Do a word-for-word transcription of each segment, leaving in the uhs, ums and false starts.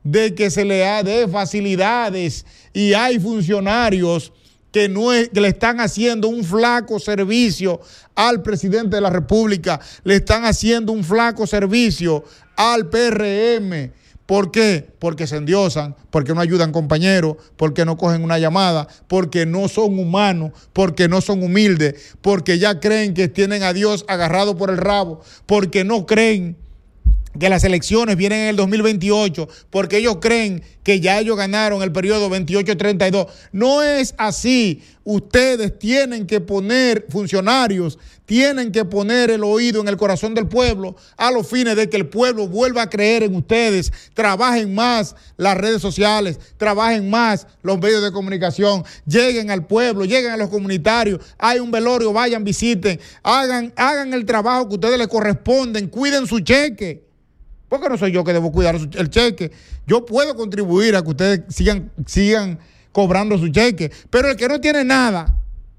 de que se le dé facilidades y hay funcionarios que, no es, que le están haciendo un flaco servicio al presidente de la República, le están haciendo un flaco servicio al P R M. ¿Por qué? Porque se endiosan, porque no ayudan compañeros, porque no cogen una llamada, porque no son humanos, porque no son humildes, porque ya creen que tienen a Dios agarrado por el rabo, porque no creen que las elecciones vienen en el dos mil veintiocho, porque ellos creen que ya ellos ganaron el periodo veintiocho treinta y dos. No es así. Ustedes tienen que poner, funcionarios, tienen que poner el oído en el corazón del pueblo a los fines de que el pueblo vuelva a creer en ustedes. Trabajen más las redes sociales, trabajen más los medios de comunicación, lleguen al pueblo, lleguen a los comunitarios, hay un velorio, vayan, visiten, hagan, hagan el trabajo que a ustedes les corresponden, cuiden su cheque. Porque no soy yo que debo cuidar el cheque. Yo puedo contribuir a que ustedes sigan, sigan cobrando su cheque. Pero el que no tiene nada,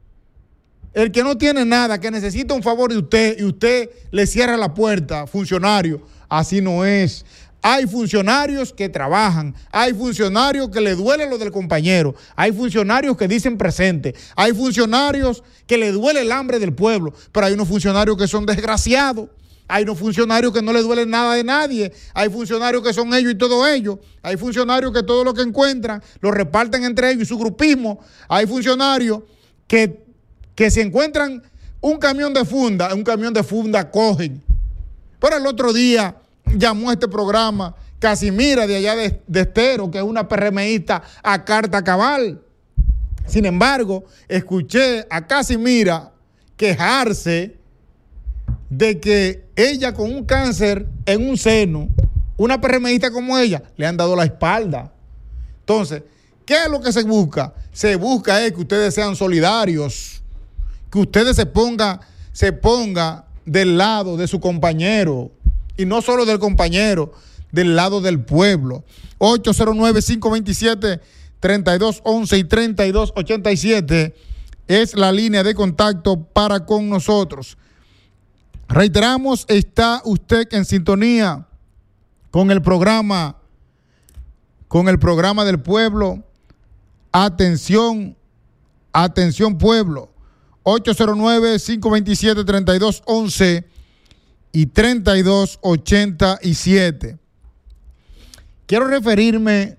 el que no tiene nada, que necesita un favor de usted y usted le cierra la puerta, funcionario, así no es. Hay funcionarios que trabajan, hay funcionarios que le duele lo del compañero, hay funcionarios que dicen presente, hay funcionarios que le duele el hambre del pueblo, pero hay unos funcionarios que son desgraciados. Hay unos funcionarios que no les duele nada de nadie. Hay funcionarios que son ellos y todo ellos. Hay funcionarios que todo lo que encuentran lo reparten entre ellos y su grupismo. Hay funcionarios que, que si encuentran un camión de funda, un camión de funda cogen. Pero el otro día llamó a este programa Casimira de allá de, de Estero, que es una PRMista a carta cabal. Sin embargo, escuché a Casimira quejarse de que ella con un cáncer en un seno, una PRMista como ella, le han dado la espalda. Entonces, ¿qué es lo que se busca? Se busca es que ustedes sean solidarios, que ustedes se pongan se ponga del lado de su compañero, y no solo del compañero, del lado del pueblo. ocho cero nueve, cinco dos siete, tres dos uno uno y tres dos ocho siete es la línea de contacto para con nosotros. Reiteramos, está usted en sintonía con el programa, con el programa del pueblo. Atención, atención pueblo. ocho cero nueve, cinco dos siete, tres dos uno uno y tres dos ocho siete. Quiero referirme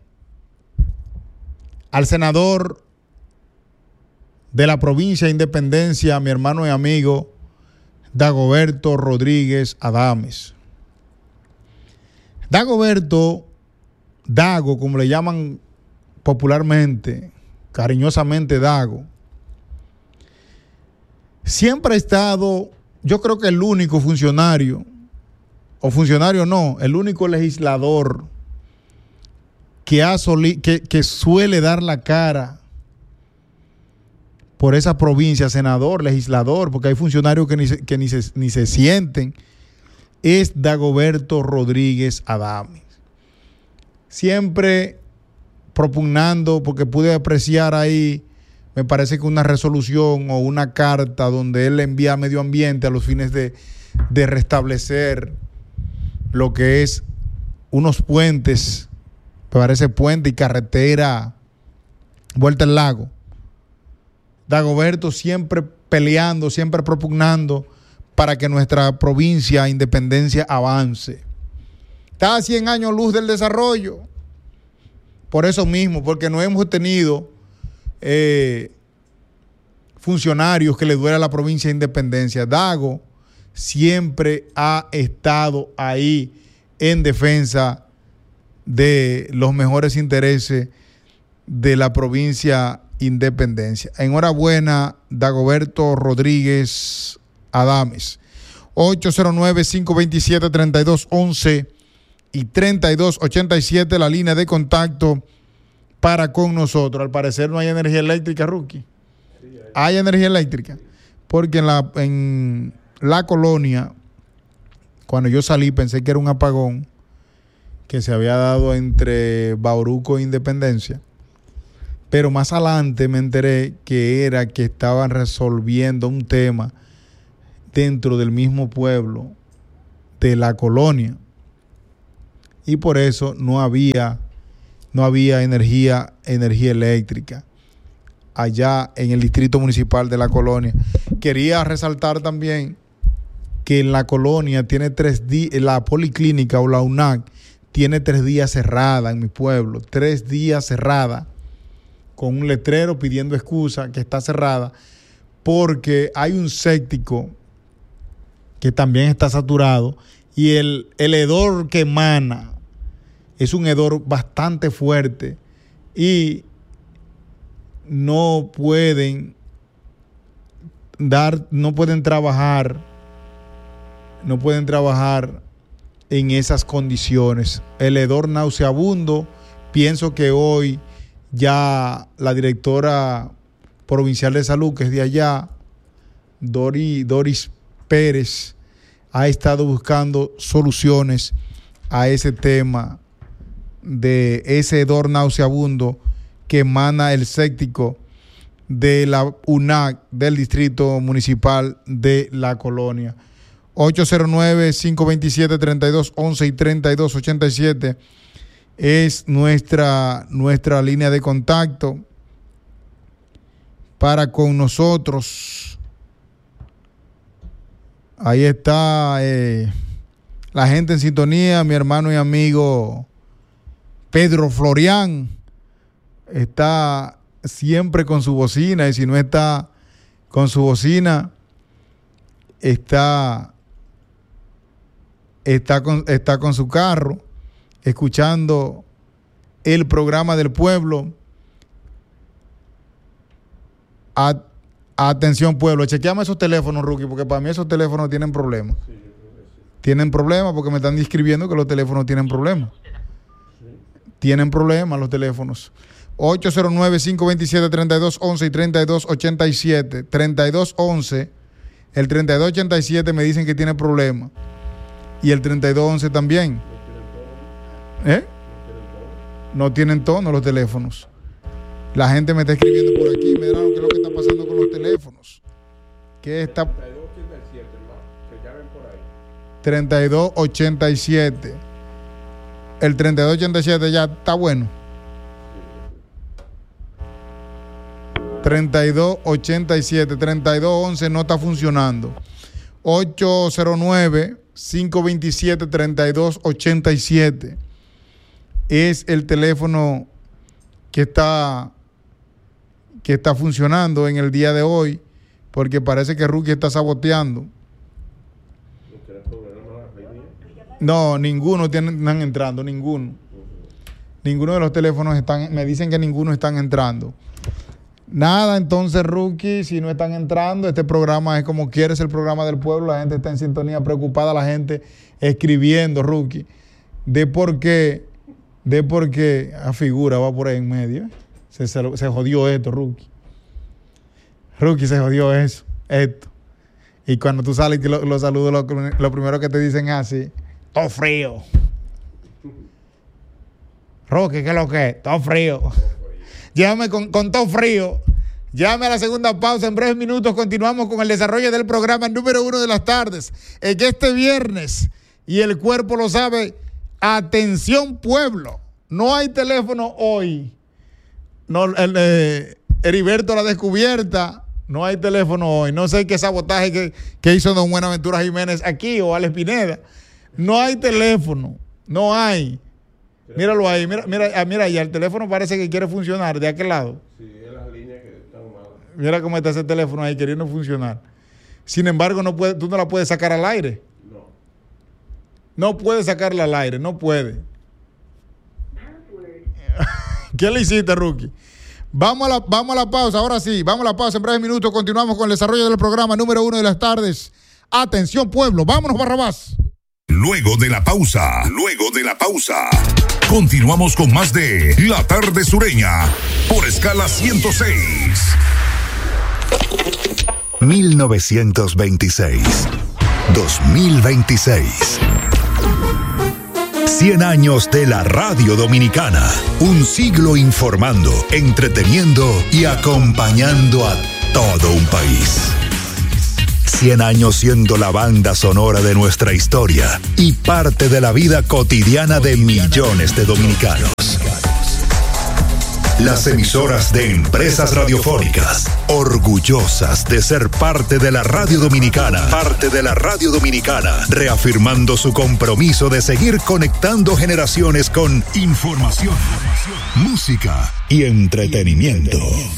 al senador de la provincia de Independencia, mi hermano y amigo Dagoberto Rodríguez Adames. Dagoberto, Dago, como le llaman popularmente, cariñosamente Dago, siempre ha estado, yo creo que el único funcionario, o funcionario no, el único legislador que, ha soli, que, que suele dar la cara por esa provincia, senador, legislador, porque hay funcionarios que ni se, que ni se, ni se sienten, es Dagoberto Rodríguez Adames. Siempre propugnando, porque pude apreciar ahí, me parece que una resolución o una carta donde él envía a Medio Ambiente a los fines de, de restablecer lo que es unos puentes, me parece puente y carretera Vuelta al Lago. Dagoberto siempre peleando, siempre propugnando para que nuestra provincia Independencia avance. Está a cien años luz del desarrollo. Por eso mismo, porque no hemos tenido eh, funcionarios que le duele a la provincia de Independencia. Dago siempre ha estado ahí en defensa de los mejores intereses de la provincia Independencia. Enhorabuena, Dagoberto Rodríguez Adames. ocho cero nueve, cinco dos siete, tres dos uno uno y tres dos ocho siete, la línea de contacto para con nosotros. Al parecer no hay energía eléctrica, Rookie. Sí, hay. hay energía eléctrica. Porque en la, en la colonia, cuando yo salí, pensé que era un apagón que se había dado entre Bauruco e Independencia. Pero más adelante me enteré que era que estaban resolviendo un tema dentro del mismo pueblo de la colonia. Y por eso no había no había energía, energía eléctrica allá en el distrito municipal de La Colonia. Quería resaltar también que en La Colonia tiene tres días, la policlínica o la U N A C tiene tres días cerrada en mi pueblo, tres días cerrada, con un letrero pidiendo excusa que está cerrada, porque hay un séptico que también está saturado y el, el hedor que emana es un hedor bastante fuerte y no pueden dar, no pueden trabajar, no pueden trabajar en esas condiciones. El hedor nauseabundo. Pienso que hoy ya la directora provincial de salud, que es de allá, Dori, Doris Pérez, ha estado buscando soluciones a ese tema de ese hedor nauseabundo que emana el séptico de la U N A C del Distrito Municipal de La Colonia. ocho cero nueve, cinco dos siete, tres dos uno uno y tres dos ocho siete es nuestra, nuestra línea de contacto para con nosotros. Ahí está eh, la gente en sintonía, mi hermano y amigo Pedro Florián está siempre con su bocina, y si no está con su bocina, está, está, con, está con su carro, escuchando el programa del pueblo. A, atención pueblo, chequeame esos teléfonos, Rookie, porque para mí esos teléfonos tienen problemas. Sí, sí. Tienen problemas porque me están describiendo que los teléfonos tienen problemas. Sí. Tienen problemas los teléfonos. ocho cero nueve, cinco dos siete, tres dos uno uno y tres dos ocho siete. treinta y dos once. El treinta y dos ochenta y siete me dicen que tiene problemas. Y el treinta y dos once también. ¿Eh? No tienen tono los teléfonos. La gente me está escribiendo por aquí, me dirán qué es lo que está pasando con los teléfonos. ¿Qué está? treinta y dos ochenta y siete. El treinta y dos ochenta y siete ya está bueno. treinta y dos ochenta y siete, treinta y dos once no está funcionando. ocho cero nueve, cinco dos siete, tres dos ocho siete es el teléfono que está que está funcionando en el día de hoy, porque parece que Rookie está saboteando. No, ninguno tiene, están entrando, ninguno. Ninguno de los teléfonos están, me dicen que ninguno están entrando. Nada, entonces, Rookie, si no están entrando, este programa es como quieres, el programa del pueblo, la gente está en sintonía, preocupada, la gente escribiendo, Rookie, de por qué, de por qué, a figura va por ahí en medio. Se, se, se jodió esto, Rookie. Rookie, se jodió eso, esto. Y cuando tú sales y los lo saludos, lo, lo primero que te dicen es así, todo frío. Rookie, ¿qué es lo que es? Todo frío. Llévame con, con todo frío. Llame a la segunda pausa. En breves minutos continuamos con el desarrollo del programa número uno de las tardes. En este viernes, y el cuerpo lo sabe, atención pueblo, no hay teléfono hoy. No, el, eh, Heriberto la descubierta, no hay teléfono hoy. No sé qué sabotaje que, que hizo don Buenaventura Jiménez aquí o Alex Pineda. No hay teléfono, no hay. Míralo ahí, mira, mira, mira, ya el teléfono parece que quiere funcionar de aquel lado. Sí, es las líneas que están malas. Mira cómo está ese teléfono ahí queriendo funcionar. Sin embargo, no puede, tú no la puedes sacar al aire. No. No puedes sacarla al aire, no puede. ¿Qué le hiciste, Rookie? Vamos a, la, vamos a la pausa, ahora sí, vamos a la pausa. En breves minutos continuamos con el desarrollo del programa número uno de las tardes. Atención, pueblo, vámonos, Barrabás. Luego de la pausa, luego de la pausa, continuamos con más de La Tarde Sureña por Escala ciento seis. mil novecientos veintiséis, dos mil veintiséis. cien años de la radio dominicana. Un siglo informando, entreteniendo y acompañando a todo un país. cien años siendo la banda sonora de nuestra historia y parte de la vida cotidiana de millones de dominicanos. Las emisoras de Empresas Radiofónicas, orgullosas de ser parte de la radio dominicana, parte de la radio dominicana, reafirmando su compromiso de seguir conectando generaciones con información, música y entretenimiento.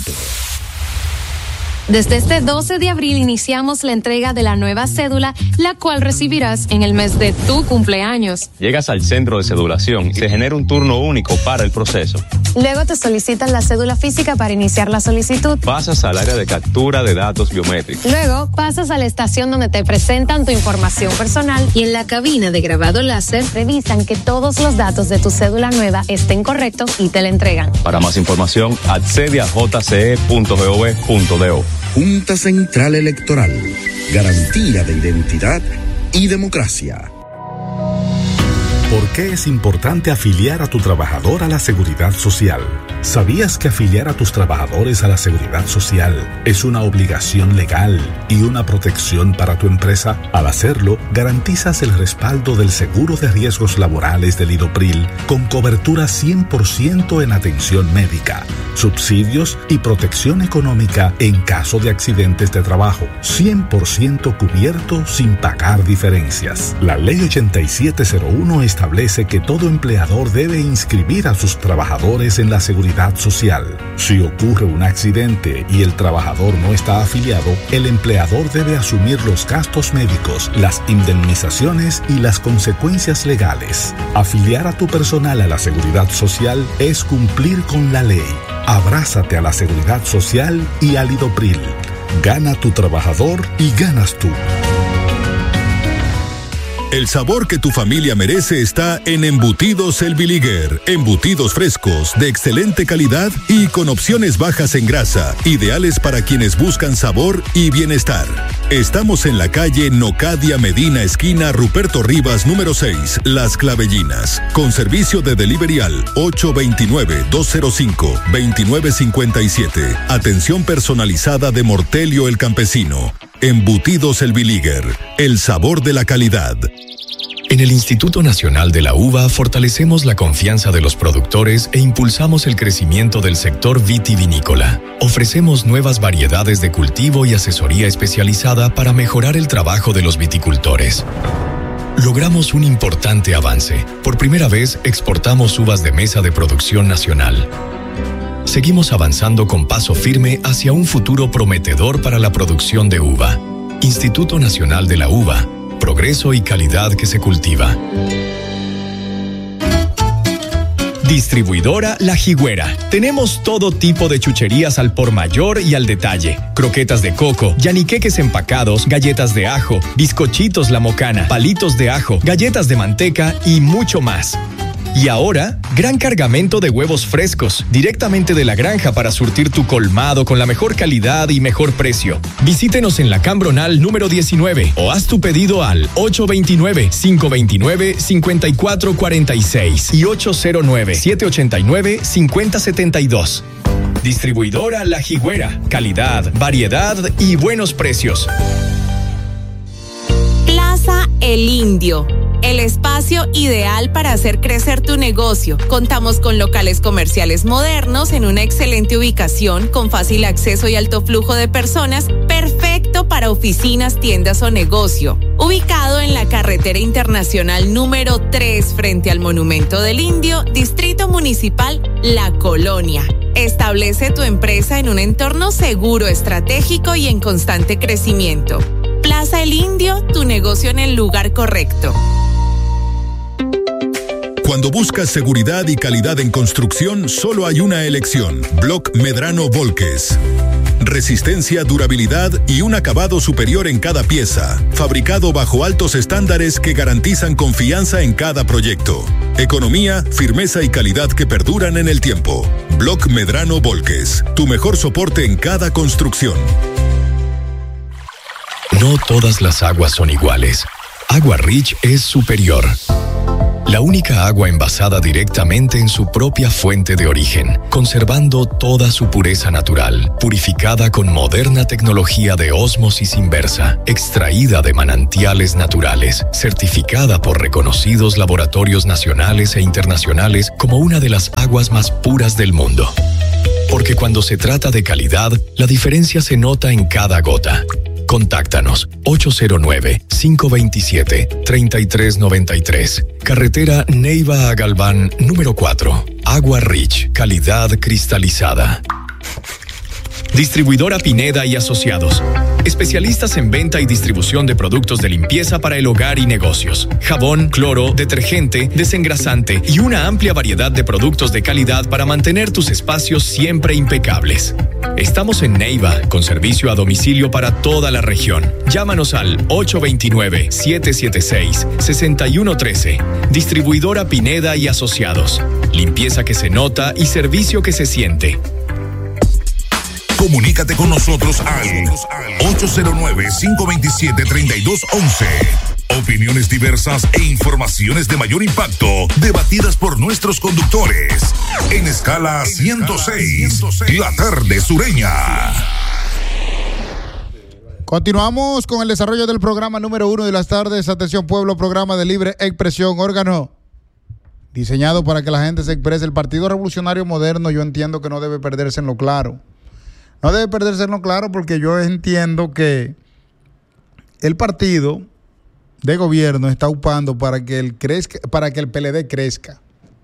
Desde este doce de abril iniciamos la entrega de la nueva cédula, la cual recibirás en el mes de tu cumpleaños. Llegas al centro de cedulación y te genera un turno único para el proceso. Luego te solicitan la cédula física para iniciar la solicitud. Pasas al área de captura de datos biométricos. Luego pasas a la estación donde te presentan tu información personal y en la cabina de grabado láser revisan que todos los datos de tu cédula nueva estén correctos y te la entregan. Para más información, accede a j c e punto gov punto do. Junta Central Electoral, garantía de identidad y democracia. ¿Por qué es importante afiliar a tu trabajador a la Seguridad Social? ¿Sabías que afiliar a tus trabajadores a la Seguridad Social es una obligación legal y una protección para tu empresa? Al hacerlo, garantizas el respaldo del seguro de riesgos laborales del IDOPRIL con cobertura cien por ciento en atención médica, subsidios y protección económica en caso de accidentes de trabajo, cien por ciento cubierto sin pagar diferencias. La Ley ochenta y siete cero uno establece que todo empleador debe inscribir a sus trabajadores en la Seguridad Social. Si ocurre un accidente y el trabajador no está afiliado, el empleador debe asumir los gastos médicos, las indemnizaciones y las consecuencias legales. Afiliar a tu personal a la Seguridad Social es cumplir con la ley. Abrázate a la Seguridad Social y al IDOPRIL. Gana tu trabajador y ganas tú. El sabor que tu familia merece está en Embutidos El Biliguer. Embutidos frescos, de excelente calidad y con opciones bajas en grasa, ideales para quienes buscan sabor y bienestar. Estamos en la calle Nocadia Medina, esquina Ruperto Rivas, número seis, Las Clavellinas, con servicio de delivery al ocho dos nueve, dos cero cinco, dos nueve cinco siete. Atención personalizada de Mortelio el Campesino. Embutidos El Biliguer, el sabor de la calidad. En el Instituto Nacional de la Uva fortalecemos la confianza de los productores e impulsamos el crecimiento del sector vitivinícola. Ofrecemos nuevas variedades de cultivo y asesoría especializada para mejorar el trabajo de los viticultores. Logramos un importante avance. Por primera vez exportamos uvas de mesa de producción nacional. Seguimos avanzando con paso firme hacia un futuro prometedor para la producción de uva. Instituto Nacional de la Uva, progreso y calidad que se cultiva. Distribuidora La Jigüera. Tenemos todo tipo de chucherías al por mayor y al detalle. Croquetas de coco, yaniqueques empacados, galletas de ajo, bizcochitos La Mocana, palitos de ajo, galletas de manteca y mucho más. Y ahora, gran cargamento de huevos frescos, directamente de la granja para surtir tu colmado con la mejor calidad y mejor precio. Visítenos en la Cambronal número diecinueve o haz tu pedido al ocho dos nueve, cinco dos nueve, cinco cuatro cuatro seis y ocho cero nueve, siete ocho nueve, cinco cero siete dos. Distribuidora La Jigüera. Calidad, variedad y buenos precios. Plaza El Indio. El espacio ideal para hacer crecer tu negocio. Contamos con locales comerciales modernos en una excelente ubicación con fácil acceso y alto flujo de personas, perfecto para oficinas, tiendas o negocio. Ubicado en la carretera internacional número tres frente al Monumento del Indio, Distrito Municipal La Colonia. Establece tu empresa en un entorno seguro, estratégico y en constante crecimiento. Plaza El Indio, tu negocio en el lugar correcto. Cuando buscas seguridad y calidad en construcción, solo hay una elección. Block Medrano Volques. Resistencia, durabilidad y un acabado superior en cada pieza. Fabricado bajo altos estándares que garantizan confianza en cada proyecto. Economía, firmeza y calidad que perduran en el tiempo. Block Medrano Volques. Tu mejor soporte en cada construcción. No todas las aguas son iguales. Agua Rich es superior. La única agua envasada directamente en su propia fuente de origen, conservando toda su pureza natural, purificada con moderna tecnología de ósmosis inversa, extraída de manantiales naturales, certificada por reconocidos laboratorios nacionales e internacionales como una de las aguas más puras del mundo. Porque cuando se trata de calidad, la diferencia se nota en cada gota. Contáctanos ocho cero nueve, cinco dos siete, tres tres nueve tres. Carretera Neiva a Galván, número cuatro. Agua Rich, calidad cristalizada. Distribuidora Pineda y Asociados. Especialistas en venta y distribución de productos de limpieza para el hogar y negocios. Jabón, cloro, detergente, desengrasante y una amplia variedad de productos de calidad para mantener tus espacios siempre impecables. Estamos en Neiva, con servicio a domicilio para toda la región. Llámanos al ocho dos nueve, siete siete seis, seis uno uno tres. Distribuidora Pineda y Asociados. Limpieza que se nota y servicio que se siente. Comunícate con nosotros al ocho cero nueve, cinco dos siete, tres dos uno uno. Opiniones diversas e informaciones de mayor impacto, debatidas por nuestros conductores. En escala ciento seis, la tarde sureña. Continuamos con el desarrollo del programa número uno de las tardes. Atención pueblo, programa de libre expresión, órgano diseñado para que la gente se exprese. El Partido Revolucionario Moderno, yo entiendo que no debe perderse en lo claro. No debe perderse en lo claro porque yo entiendo que el partido de gobierno está upando para que el crezca, para que el P L D crezca.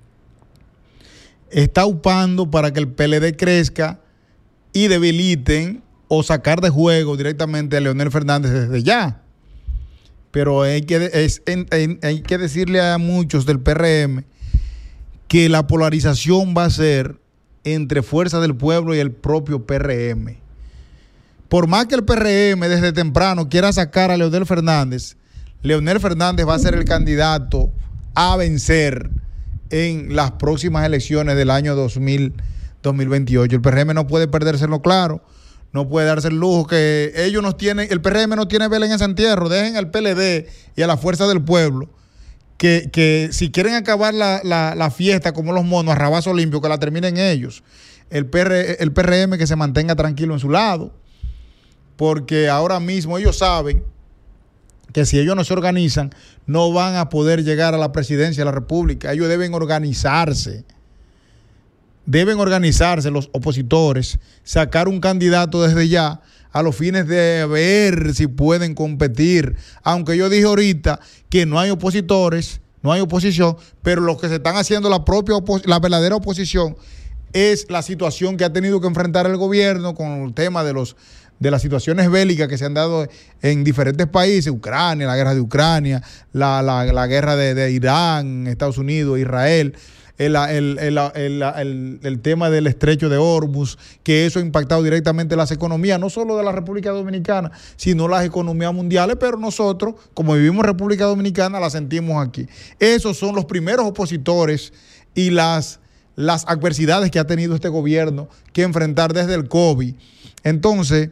Está upando para que el P L D crezca y debiliten o sacar de juego directamente a Leonel Fernández desde ya. Pero hay que, es, hay que decirle a muchos del P R M que la polarización va a ser entre Fuerza del Pueblo y el propio P R M. Por más que el P R M desde temprano quiera sacar a Leonel Fernández, Leonel Fernández va a ser el candidato a vencer en las próximas elecciones del año dos mil veintiocho. El P R M no puede perdérselo claro, no puede darse el lujo que ellos no tienen, el P R M no tiene vela en ese entierro. Dejen al P L D y a la Fuerza del Pueblo que, que si quieren acabar la, la, la fiesta como los monos a rabazo limpio, que la terminen ellos. El, P R, el P R M que se mantenga tranquilo en su lado, porque ahora mismo ellos saben que si ellos no se organizan, no van a poder llegar a la presidencia de la República. Ellos deben organizarse. Deben organizarse los opositores, sacar un candidato desde ya a los fines de ver si pueden competir. Aunque yo dije ahorita que no hay opositores, no hay oposición, pero los que se están haciendo la propia opos- la verdadera oposición es la situación que ha tenido que enfrentar el gobierno con el tema de los de las situaciones bélicas que se han dado en diferentes países, Ucrania, la guerra de Ucrania, la, la, la guerra de, de Irán, Estados Unidos, Israel, el, el, el, el, el, el tema del estrecho de Hormuz, que eso ha impactado directamente las economías, no solo de la República Dominicana, sino las economías mundiales, pero nosotros, como vivimos en República Dominicana, la sentimos aquí. Esos son los primeros opositores y las, las adversidades que ha tenido este gobierno que enfrentar desde el COVID. Entonces,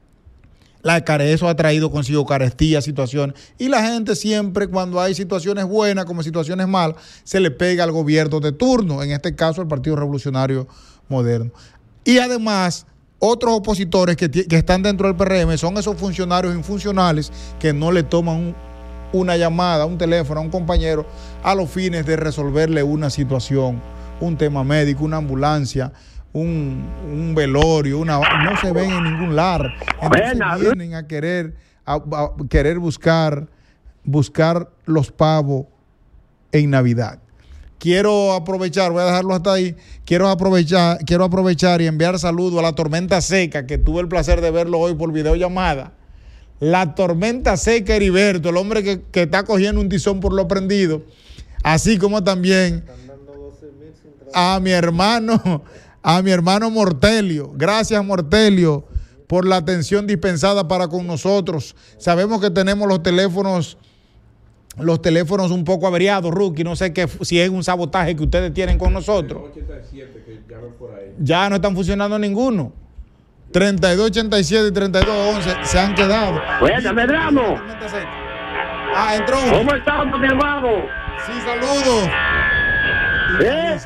La eso ha traído consigo carestía, situaciones. Y la gente siempre, cuando hay situaciones buenas como situaciones malas, se le pega al gobierno de turno, en este caso el Partido Revolucionario Moderno. Y además, otros opositores que, que están dentro del P R M son esos funcionarios infuncionales que no le toman un, una llamada, un teléfono a un compañero a los fines de resolverle una situación, un tema médico, una ambulancia, Un, un velorio, una, no se ven en ningún lado. Entonces vienen a querer, a, a querer buscar, buscar los pavos en Navidad. Quiero aprovechar, voy a dejarlo hasta ahí. Quiero aprovechar, quiero aprovechar y enviar saludos a la tormenta seca, que tuve el placer de verlo hoy por videollamada. La tormenta seca Heriberto, el hombre que, que está cogiendo un tizón por lo prendido, así como también a mi hermano. A mi hermano Mortelio, gracias Mortelio por la atención dispensada para con nosotros. Sabemos que tenemos los teléfonos, los teléfonos un poco averiados, Rookie. No sé qué, si es un sabotaje que ustedes tienen con nosotros. Ya no están funcionando ninguno. treinta y dos ochenta y siete y treinta y dos once se han quedado. Buena, Medrano. Ah, entró uno. ¿Cómo estamos, mi hermano? Sí, saludos. ¿Eh?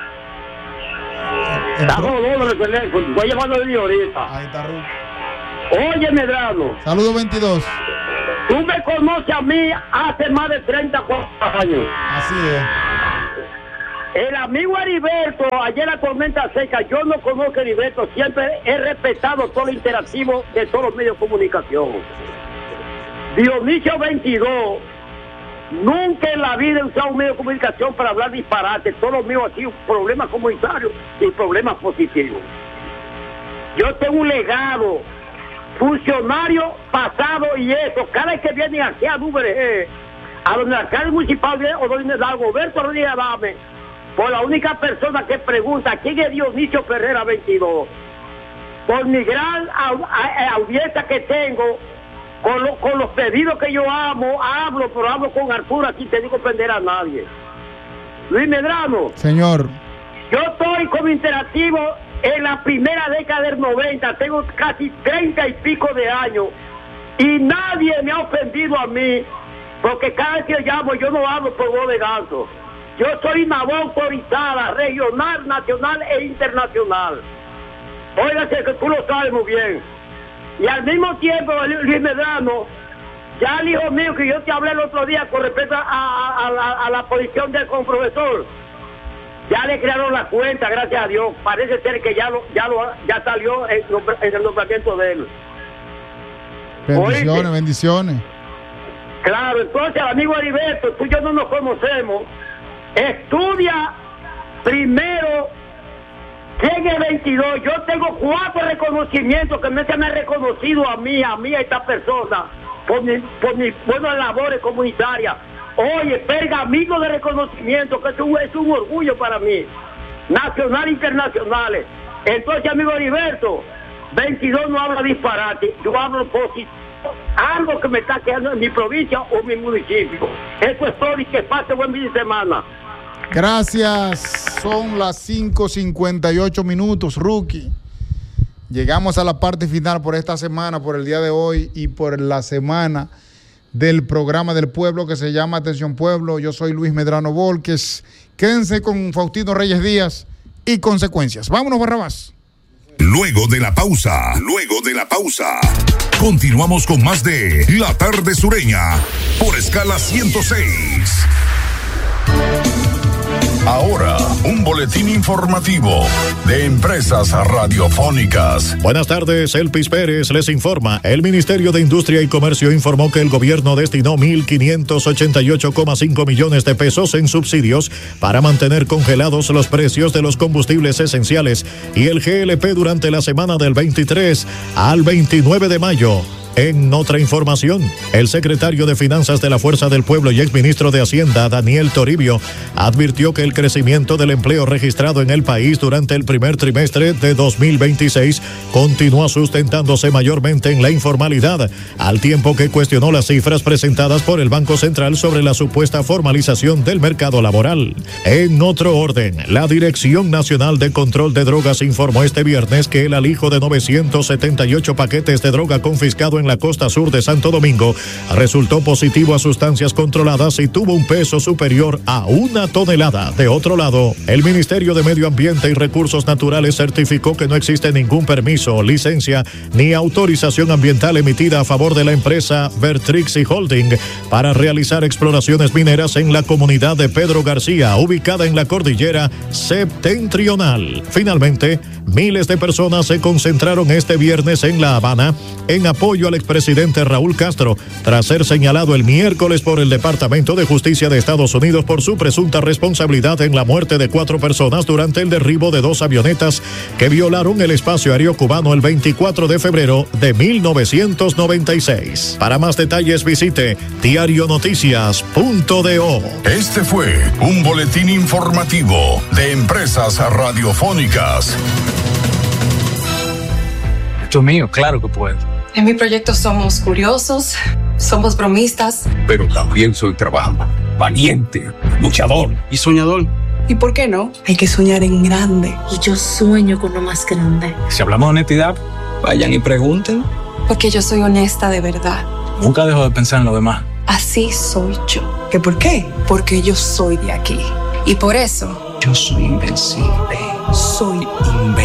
Está jodón el teléfono, voy llamando de mí ahorita. Ahí está Ruth. Oye, Medrano. Saludos veintidós. Tú me conoces a mí hace más de treinta, cuarenta años. Así es. El amigo Heriberto, ayer la tormenta seca, yo no conozco a Heriberto, siempre he respetado todo lo interactivo de todos los medios de comunicación. Dionisio veintidós, nunca en la vida he usado un medio de comunicación para hablar disparate, todo lo mío ha sido problemas comunitarios y problemas positivos. Yo tengo un legado, funcionario pasado y eso, cada vez que viene aquí a Número a donde el alcalde municipal o donde el Alberto Rodríguez Adame, por la única persona que pregunta quién es Dionisio Ferreira veintidós, por mi gran au- a- audiencia que tengo, con, lo, con los pedidos que yo amo, hablo, pero hablo con Arturo, aquí te digo prender a nadie. Luis Medrano. Señor. Yo estoy como interactivo en la primera década del noventa, tengo casi treinta y pico de años, y nadie me ha ofendido a mí, porque cada vez que llamo yo no hablo por voz de ganso. Yo soy una voz autorizada, regional, nacional e internacional. Óigase que tú lo sabes muy bien. Y al mismo tiempo, Luis Medrano, ya el hijo mío que yo te hablé el otro día con respecto a, a, a, la, a la posición del profesor, ya le crearon la cuenta, gracias a Dios. Parece ser que ya lo, ya lo, ya salió en, en el nombramiento de él. Bendiciones, ¿Oíste? bendiciones. Claro, entonces, amigo Heriberto, tú y yo no nos conocemos. Estudia primero quién es veintidós. Yo tengo cuatro reconocimientos que me, se me han reconocido a mí, a mí, a esta persona, por mi, por mis buenas labores comunitarias. Oye, pergamino de reconocimiento, que es un, es un orgullo para mí, nacional e internacionales. Entonces, amigo Heriberto, veintidós no habla disparate, yo hablo positivo, algo que me está quedando en mi provincia o mi municipio. Eso es todo y que pase buen fin de semana. Gracias. Son las cinco cincuenta y ocho minutos, Rookie. Llegamos a la parte final por esta semana, por el día de hoy y por la semana del programa del pueblo que se llama Atención Pueblo. Yo soy Luis Medrano Volques. Quédense con Faustino Reyes Díaz y Consecuencias. Vámonos, Barrabás. Luego de la pausa, luego de la pausa, continuamos con más de La Tarde Sureña por Escala ciento seis. Ahora, un boletín informativo de Empresas Radiofónicas. Buenas tardes, Elpis Pérez les informa. El Ministerio de Industria y Comercio informó que el gobierno destinó mil quinientos ochenta y ocho coma cinco millones de pesos en subsidios para mantener congelados los precios de los combustibles esenciales y el G L P durante la semana del veintitrés al veintinueve de mayo. En otra información, el secretario de Finanzas de la Fuerza del Pueblo y exministro de Hacienda, Daniel Toribio, advirtió que el crecimiento del empleo registrado en el país durante el primer trimestre de dos mil veintiséis continúa sustentándose mayormente en la informalidad, al tiempo que cuestionó las cifras presentadas por el Banco Central sobre la supuesta formalización del mercado laboral. En otro orden, la Dirección Nacional de Control de Drogas informó este viernes que el alijo de novecientos setenta y ocho paquetes de droga confiscado en la costa sur de Santo Domingo resultó positivo a sustancias controladas y tuvo un peso superior a una tonelada. De otro lado, el Ministerio de Medio Ambiente y Recursos Naturales certificó que no existe ningún permiso, licencia ni autorización ambiental emitida a favor de la empresa Vertrixi Holding para realizar exploraciones mineras en la comunidad de Pedro García, ubicada en la cordillera septentrional. Finalmente, miles de personas se concentraron este viernes en La Habana en apoyo al expresidente Raúl Castro, tras ser señalado el miércoles por el Departamento de Justicia de Estados Unidos por su presunta responsabilidad en la muerte de cuatro personas durante el derribo de dos avionetas que violaron el espacio aéreo cubano el veinticuatro de febrero de mil novecientos noventa y seis. Para más detalles visite diario noticias punto do. Este fue un boletín informativo de Empresas Radiofónicas. Esto es mío, claro que puedo. En mi proyecto somos curiosos, somos bromistas. Pero también soy trabajador, valiente, luchador y soñador. ¿Y por qué no? Hay que soñar en grande. Y yo sueño con lo más grande. Si hablamos de honestidad, vayan y pregunten. Porque yo soy honesta de verdad. Nunca dejo de pensar en lo demás. Así soy yo. ¿Qué por qué? Porque yo soy de aquí. Y por eso... Yo soy invencible. Soy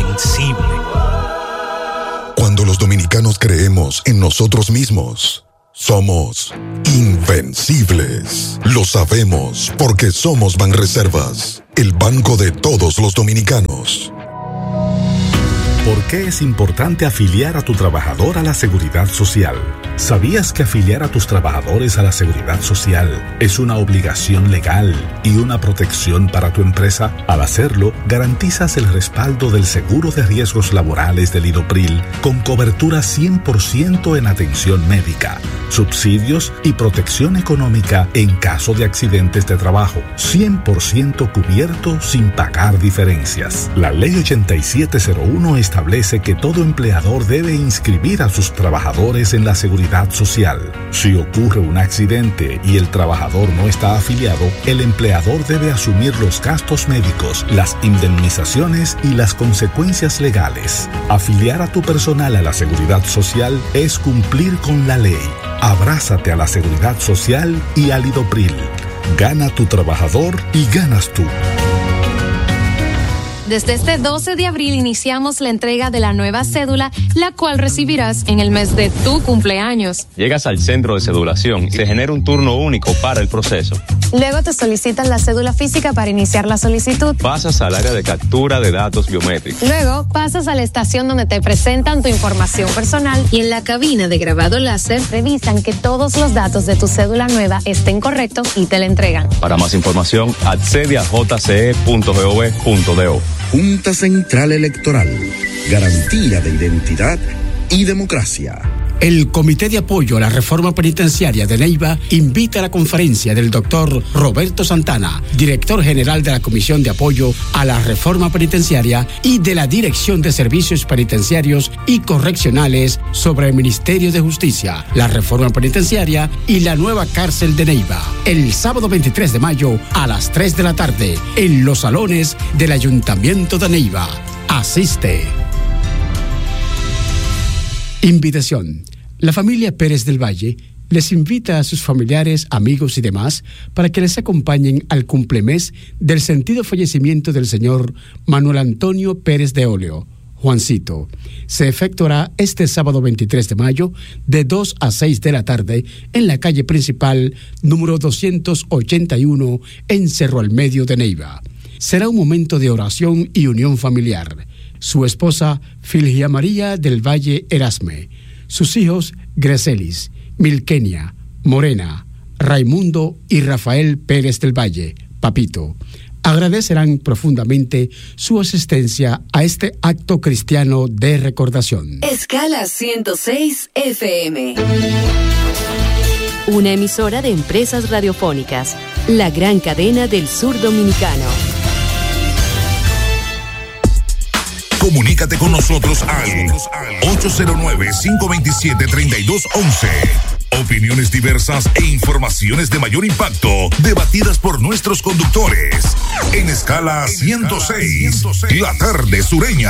invencible. Cuando los dominicanos creemos en nosotros mismos, Somos invencibles. Lo sabemos porque somos Banreservas, el banco de todos los dominicanos. ¿Por qué es importante afiliar a tu trabajador a la Seguridad Social? ¿Sabías que afiliar a tus trabajadores a la Seguridad Social es una obligación legal y una protección para tu empresa? Al hacerlo, garantizas el respaldo del seguro de riesgos laborales del IDOPRIL con cobertura cien por ciento en atención médica, subsidios y protección económica en caso de accidentes de trabajo, cien por ciento cubierto sin pagar diferencias. La Ley ochenta y siete cero uno establece que todo empleador debe inscribir a sus trabajadores en la Seguridad Social. Si ocurre un accidente y el trabajador no está afiliado, el empleador debe asumir los gastos médicos, las indemnizaciones y las consecuencias legales. Afiliar a tu personal a la Seguridad Social es cumplir con la ley. Abrázate a la Seguridad Social y al IDOPRIL. Gana tu trabajador y ganas tú. Desde este doce de abril iniciamos la entrega de la nueva cédula, la cual recibirás en el mes de tu cumpleaños. Llegas al centro de cedulación y se genera un turno único para el proceso. Luego te solicitan la cédula física para iniciar la solicitud. Pasas al área de captura de datos biométricos. Luego pasas a la estación donde te presentan tu información personal y en la cabina de grabado láser revisan que todos los datos de tu cédula nueva estén correctos y te la entregan. Para más información, accede a j c e punto gov punto do. Junta Central Electoral, garantía de identidad y democracia. El Comité de Apoyo a la Reforma Penitenciaria de Neiva invita a la conferencia del doctor Roberto Santana, director general de la Comisión de Apoyo a la Reforma Penitenciaria y de la Dirección de Servicios Penitenciarios y Correccionales sobre el Ministerio de Justicia, la Reforma Penitenciaria y la nueva cárcel de Neiva. El sábado veintitrés de mayo a las tres de la tarde en los salones del Ayuntamiento de Neiva. Asiste. Invitación. La familia Pérez del Valle les invita a sus familiares, amigos y demás para que les acompañen al cumplemes del sentido fallecimiento del señor Manuel Antonio Pérez de Oleo, Juancito. Se efectuará este sábado veintitrés de mayo de dos a seis de la tarde en la calle principal número doscientos ochenta y uno en Cerro al Medio de Neiva. Será un momento de oración y unión familiar. Su esposa, Filgia María del Valle Erasme. Sus hijos, Greselis, Milkenia, Morena, Raimundo y Rafael Pérez del Valle, Papito. Agradecerán profundamente su asistencia a este acto cristiano de recordación. Escala ciento seis F M. Una emisora de Empresas Radiofónicas, la gran cadena del sur dominicano. Comunícate con nosotros al ocho cero nueve, cinco dos siete, tres dos uno uno. Opiniones diversas e informaciones de mayor impacto, debatidas por nuestros conductores. En Escala ciento seis, la tarde sureña.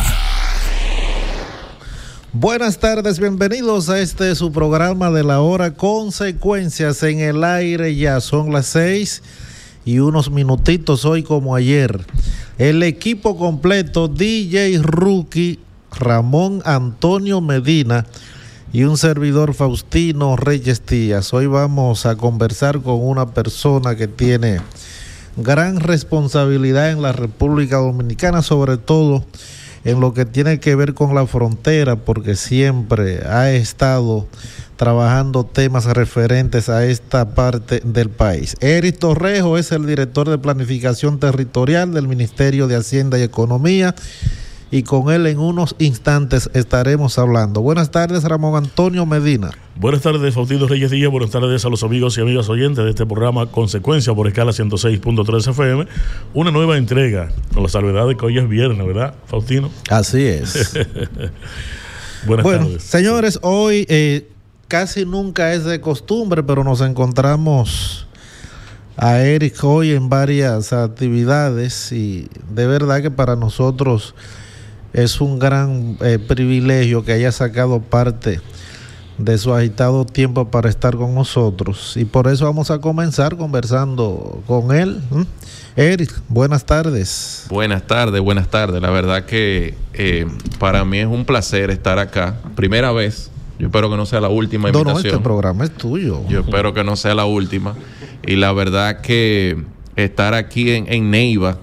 Buenas tardes, bienvenidos a este su programa de la hora Consecuencias en el aire. Ya son las seis y unos minutitos hoy como ayer. El equipo completo, D J Rookie, Ramón Antonio Medina y un servidor Faustino Reyes Díaz. Hoy vamos a conversar con una persona que tiene gran responsabilidad en la República Dominicana, sobre todo en lo que tiene que ver con la frontera, porque siempre ha estado trabajando temas referentes a esta parte del país. Eric Torrejo es el director de Planificación Territorial del Ministerio de Hacienda y Economía, y con él en unos instantes estaremos hablando. Buenas tardes, Ramón Antonio Medina. Buenas tardes, Faustino Reyes Díaz. Buenas tardes a los amigos y amigas oyentes de este programa Consecuencia por Escala ciento seis punto tres F M. Una nueva entrega, con la salvedad de que hoy es viernes, ¿verdad, Faustino? Así es. Buenas bueno, tardes. Señores, hoy eh, casi nunca es de costumbre, pero nos encontramos a Eric hoy en varias actividades y de verdad que para nosotros es un gran eh, privilegio que haya sacado parte de su agitado tiempo para estar con nosotros, y por eso vamos a comenzar conversando con él. ¿Mm? Eric, buenas tardes. Buenas tardes, buenas tardes. La verdad que eh, para mí es un placer estar acá. Primera vez Yo espero que no sea la última no, invitación. No, este programa es tuyo. Yo espero que no sea la última. Y la verdad que estar aquí en, en Neiva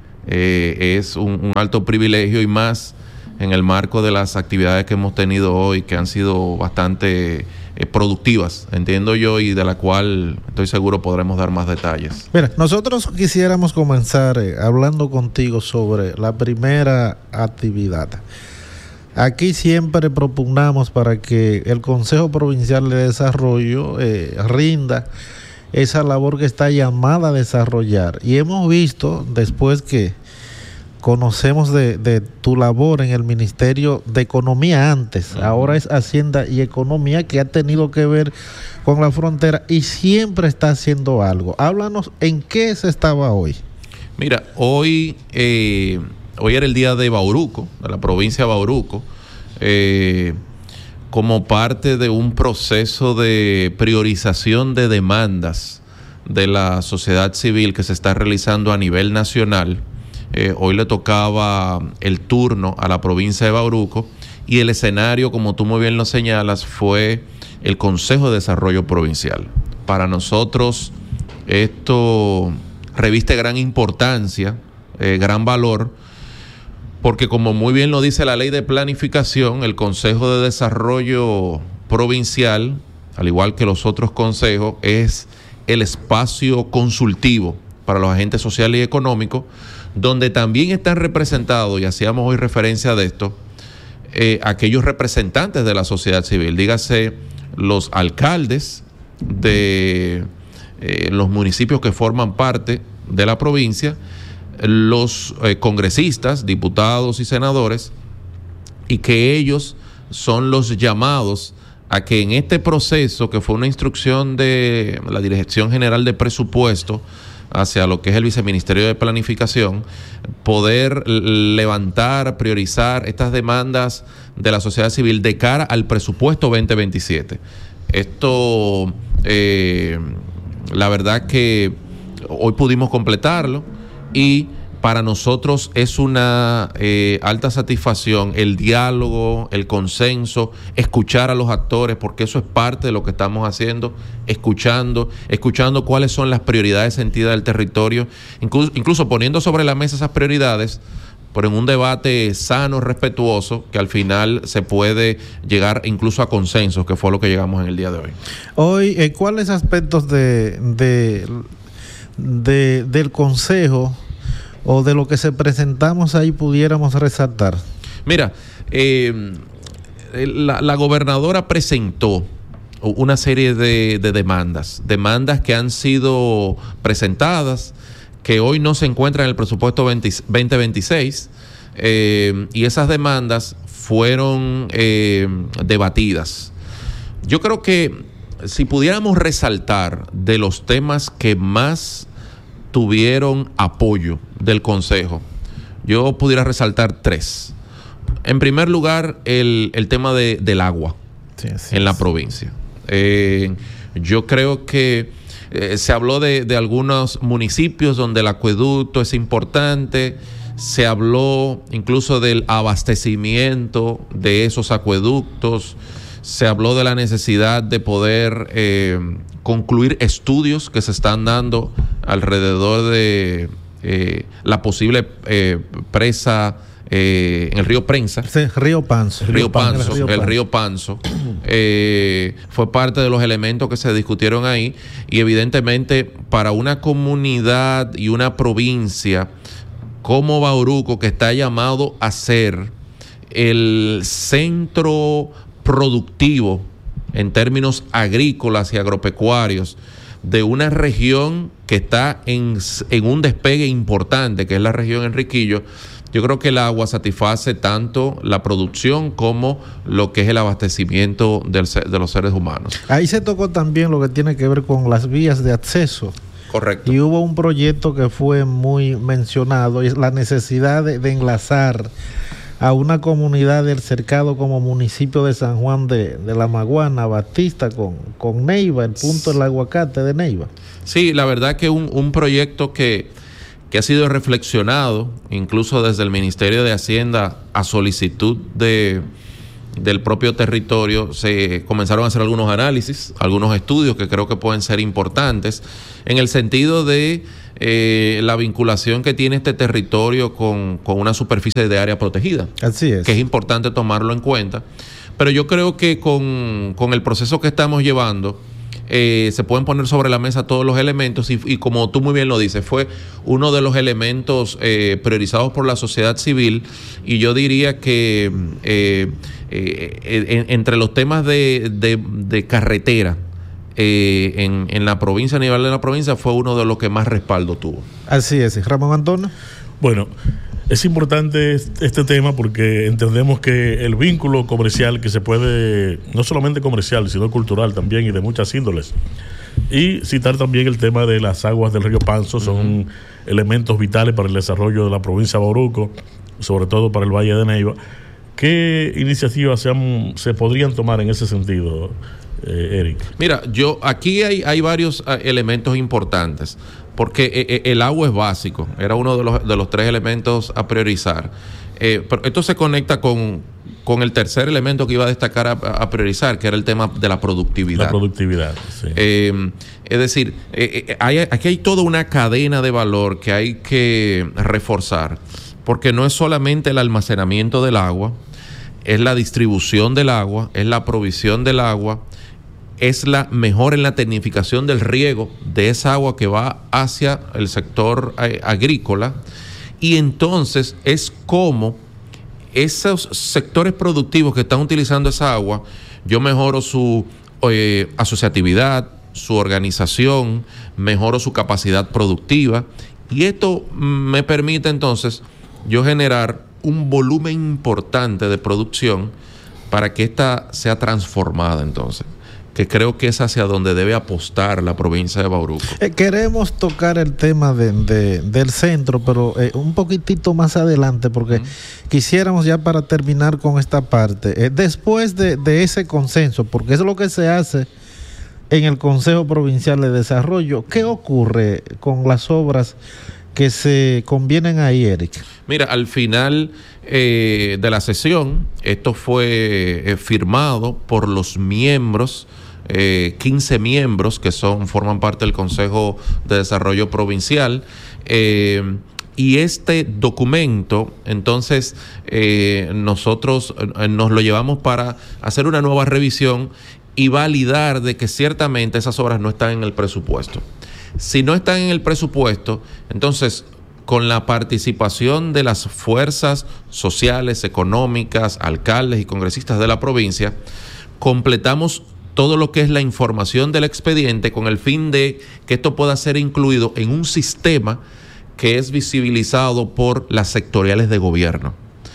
eh, es un, un alto privilegio, y más en el marco de las actividades que hemos tenido hoy, que han sido bastante eh, productivas, entiendo yo, y de la cual estoy seguro podremos dar más detalles. Mira, nosotros quisiéramos comenzar eh, hablando contigo sobre la primera actividad. Aquí siempre propugnamos para que el Consejo Provincial de Desarrollo eh, rinda esa labor que está llamada a desarrollar. Y hemos visto, después que conocemos de, de tu labor en el Ministerio de Economía antes, uh-huh. ahora es Hacienda y Economía, que ha tenido que ver con la frontera y siempre está haciendo algo. Háblanos, ¿en qué se estaba hoy? Mira, hoy... Eh... Hoy era el día de Bauruco, de la provincia de Bauruco, eh, como parte de un proceso de priorización de demandas de la sociedad civil que se está realizando a nivel nacional. Eh, hoy le tocaba el turno a la provincia de Bauruco, y el escenario, como tú muy bien lo señalas, fue el Consejo de Desarrollo Provincial. Para nosotros esto reviste gran importancia, eh, gran valor, porque como muy bien lo dice la ley de planificación, el Consejo de Desarrollo Provincial, al igual que los otros consejos, es el espacio consultivo para los agentes sociales y económicos, donde también están representados, y hacíamos hoy referencia de esto, eh, aquellos representantes de la sociedad civil, dígase los alcaldes de eh, los municipios que forman parte de la provincia, los eh, congresistas, diputados y senadores, y que ellos son los llamados a que en este proceso, que fue una instrucción de la Dirección General de Presupuesto hacia lo que es el Viceministerio de Planificación, poder levantar, priorizar estas demandas de la sociedad civil de cara al presupuesto veinte veintisiete. Esto, eh, la verdad que hoy pudimos completarlo, y para nosotros es una eh, alta satisfacción el diálogo, el consenso, escuchar a los actores, porque eso es parte de lo que estamos haciendo, escuchando, escuchando cuáles son las prioridades sentidas del territorio, incluso, incluso poniendo sobre la mesa esas prioridades, pero en un debate sano, respetuoso, que al final se puede llegar incluso a consensos, que fue lo que llegamos en el día de hoy. Hoy, eh, ¿cuáles aspectos de, de, de del Consejo o de lo que se presentamos ahí pudiéramos resaltar? Mira, eh, la, la gobernadora presentó una serie de, de demandas, demandas que han sido presentadas, que hoy no se encuentran en el presupuesto veinte veintiséis, eh, y esas demandas fueron eh, debatidas. Yo creo que si pudiéramos resaltar de los temas que más tuvieron apoyo del Consejo, yo pudiera resaltar tres. En primer lugar, el, el tema de, del agua sí, en la provincia. Eh, yo creo que eh, se habló de, de algunos municipios donde el acueducto es importante, se habló incluso del abastecimiento de esos acueductos, se habló de la necesidad de poder eh, concluir estudios que se están dando alrededor de eh, la posible eh, presa eh, en el río Prensa. Sí, río Panzo. Río Panzo, el río Panzo. El río Panzo eh, fue parte de los elementos que se discutieron ahí, y evidentemente para una comunidad y una provincia como Bauruco, que está llamado a ser el centro productivo en términos agrícolas y agropecuarios de una región que está en, en un despegue importante, que es la región Enriquillo, yo creo que el agua satisface tanto la producción como lo que es el abastecimiento del, de los seres humanos. Ahí se tocó también lo que tiene que ver con las vías de acceso. Correcto. Y hubo un proyecto que fue muy mencionado, y es la necesidad de, de enlazar a una comunidad del cercado como municipio de San Juan de, de la Maguana, Batista, con, con Neiva, el punto del aguacate de Neiva. Sí, la verdad que un, un proyecto que, que ha sido reflexionado, incluso desde el Ministerio de Hacienda, a solicitud de, del propio territorio, se comenzaron a hacer algunos análisis, algunos estudios que creo que pueden ser importantes, en el sentido de eh, la vinculación que tiene este territorio con, con una superficie de área protegida. Así es. Que es importante tomarlo en cuenta. Pero yo creo que con, con el proceso que estamos llevando, Eh, se pueden poner sobre la mesa todos los elementos y, y como tú muy bien lo dices, fue uno de los elementos eh, priorizados por la sociedad civil, y yo diría que eh, eh, en, entre los temas de, de, de carretera eh, en, en la provincia, a nivel de la provincia, fue uno de los que más respaldo tuvo. Así es. Ramón Antonio. Bueno, es importante este tema porque entendemos que el vínculo comercial que se puede, no solamente comercial, sino cultural también y de muchas índoles. Y citar también el tema de las aguas del río Panzo, son uh-huh. elementos vitales para el desarrollo de la provincia de Bauruco, sobre todo para el Valle de Neiva. ¿Qué iniciativas se, han, se podrían tomar en ese sentido, eh, Eric? Mira, yo aquí hay, hay varios uh, elementos importantes. Porque el agua es básico, era uno de los, de los tres elementos a priorizar. Eh, pero esto se conecta con, con el tercer elemento que iba a destacar a, a priorizar, que era el tema de la productividad. La productividad, sí. Eh, es decir, eh, hay, aquí hay toda una cadena de valor que hay que reforzar, porque no es solamente el almacenamiento del agua, es la distribución del agua, es la provisión del agua, es la mejora en la tecnificación del riego de esa agua que va hacia el sector eh, agrícola, y entonces es como esos sectores productivos que están utilizando esa agua, yo mejoro su eh, asociatividad, su organización, mejoro su capacidad productiva, y esto me permite entonces yo generar un volumen importante de producción para que ésta sea transformada entonces, que creo que es hacia donde debe apostar la provincia de Bauruco. Eh, queremos tocar el tema de, de, del centro, pero eh, un poquitito más adelante, porque uh-huh. quisiéramos ya para terminar con esta parte, eh, después de, de ese consenso, porque eso es lo que se hace en el Consejo Provincial de Desarrollo, ¿qué ocurre con las obras que se convienen ahí, Eric? Mira, al final eh, de la sesión, esto fue eh, firmado por los miembros, eh, quince miembros que son forman parte del Consejo de Desarrollo Provincial, eh, y este documento, entonces, eh, nosotros eh, nos lo llevamos para hacer una nueva revisión y validar de que ciertamente esas obras no están en el presupuesto. Si no están en el presupuesto, entonces, con la participación de las fuerzas sociales, económicas, alcaldes y congresistas de la provincia, completamos todo lo que es la información del expediente con el fin de que esto pueda ser incluido en un sistema que es visibilizado por las sectoriales de gobierno.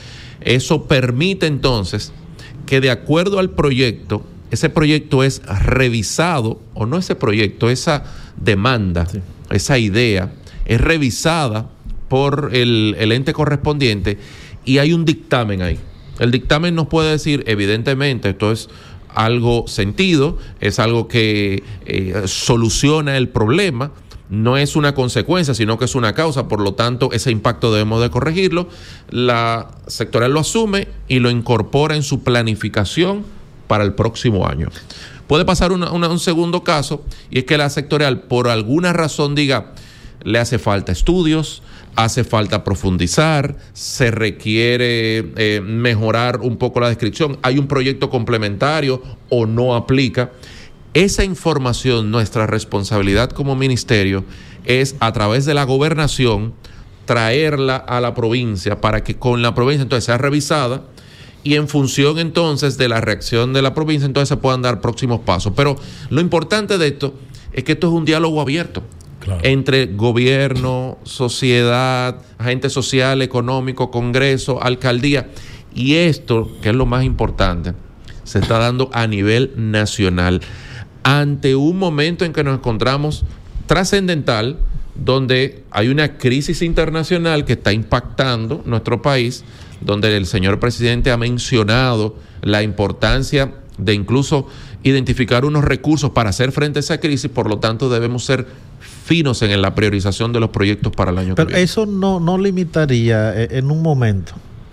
Eso permite entonces que, de acuerdo al proyecto, ese proyecto es revisado, o no ese proyecto, esa demanda, sí. esa idea, es revisada por el, el ente correspondiente y hay un dictamen ahí. El dictamen nos puede decir, evidentemente, esto es algo sentido, es algo que eh, soluciona el problema, no es una consecuencia, sino que es una causa, por lo tanto, ese impacto debemos de corregirlo. La sectorial lo asume y lo incorpora en su planificación para el próximo año. Puede pasar una, una, un segundo caso, y es que la sectorial, por alguna razón, diga, le hace falta estudios, hace falta profundizar, se requiere eh, mejorar un poco la descripción, hay un proyecto complementario o no aplica. Esa información, nuestra responsabilidad como ministerio es, a través de la gobernación, traerla a la provincia para que con la provincia entonces sea revisada, y en función entonces de la reacción de la provincia entonces se puedan dar próximos pasos. Pero lo importante de esto es que esto es un diálogo abierto. Claro. Entre gobierno, sociedad, agentes social, económico, congreso, alcaldía, y esto, que es lo más importante, se está dando a nivel nacional ante un momento en que nos encontramos trascendental, donde hay una crisis internacional que está impactando nuestro país, donde el señor presidente ha mencionado la importancia de incluso identificar unos recursos para hacer frente a esa crisis. Por lo tanto, debemos ser finos en la priorización de los proyectos para el año Pero que viene. Eso no, no limitaría en un momento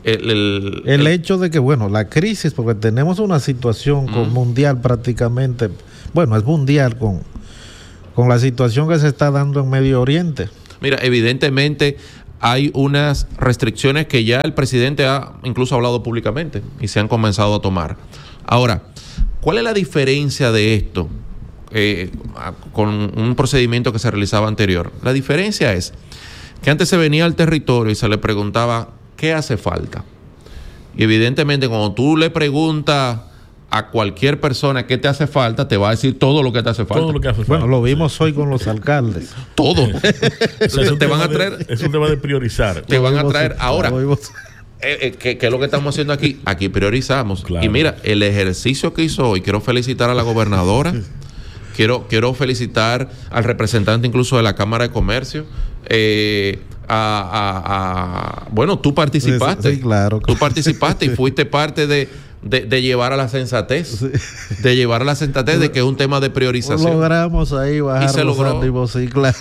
el, el, el hecho de que, bueno, la crisis, porque tenemos una situación con Mm. mundial prácticamente, bueno, es mundial con, con la situación que se está dando en Medio Oriente. Mira, evidentemente hay unas restricciones que ya el presidente ha incluso hablado públicamente y se han comenzado a tomar. Ahora, ¿cuál es la diferencia de esto eh, con un procedimiento que se realizaba anterior? La diferencia es que antes se venía al territorio y se le preguntaba ¿qué hace falta? Y evidentemente cuando tú le preguntas a cualquier persona qué te hace falta, te va a decir todo lo que te hace falta. Todo lo que hace Bueno, lo vimos hoy con los alcaldes. Todo. Es un te van tema a traer. de- es un tema de priorizar. Te van a traer ahora. Lo vimos. Eh, eh, ¿qué, qué es lo que estamos haciendo aquí? Aquí priorizamos. Y mira, el ejercicio que hizo hoy, quiero felicitar a la gobernadora, quiero, quiero felicitar al representante incluso de la Cámara de Comercio. Eh, a, a- a- bueno, tú participaste. Sí, sí, claro. Tú participaste y fuiste parte de, de, de llevar a la sensatez. De llevar a la sensatez de que es un tema de priorización. Logramos ahí bajar Y se los logró. ánimos, sí, claro.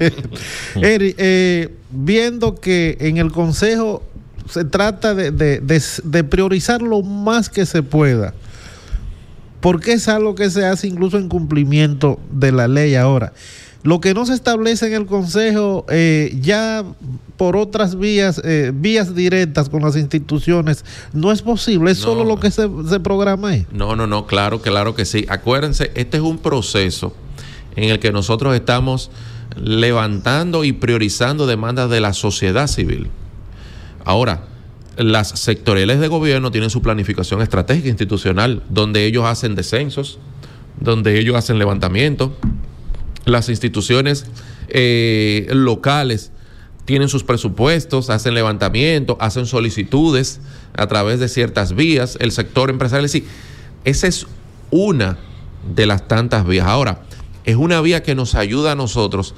Eri, eh, viendo que en el Consejo se trata de, de, de, de priorizar lo más que se pueda, porque es algo que se hace incluso en cumplimiento de la ley ahora. Lo que no se establece en el Consejo eh, ya por otras vías, eh, vías directas con las instituciones, no es posible, es No. solo lo que se, se programa ahí. No, no, no, claro, claro que sí. Acuérdense, este es un proceso en el que nosotros estamos levantando y priorizando demandas de la sociedad civil. Ahora, las sectoriales de gobierno tienen su planificación estratégica institucional, donde ellos hacen descensos, donde ellos hacen levantamientos. Las instituciones eh, locales tienen sus presupuestos, hacen levantamientos, hacen solicitudes a través de ciertas vías. El sector empresarial, sí, esa es una de las tantas vías. Ahora, es una vía que nos ayuda a nosotros